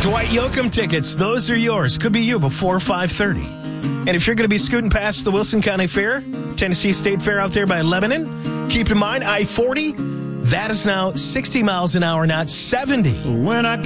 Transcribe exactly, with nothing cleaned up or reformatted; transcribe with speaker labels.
Speaker 1: Dwight Yoakam tickets, those are yours. Could be you before five thirty. And if you're going to be scooting past the Wilson County Fair, Tennessee State Fair out there by Lebanon, keep in mind I forty, that is now sixty miles an hour, not seventy.
Speaker 2: When I